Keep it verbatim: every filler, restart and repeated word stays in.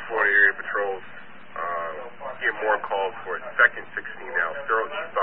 Florida area patrols uh, get more calls for a second sixteen ounce. They're,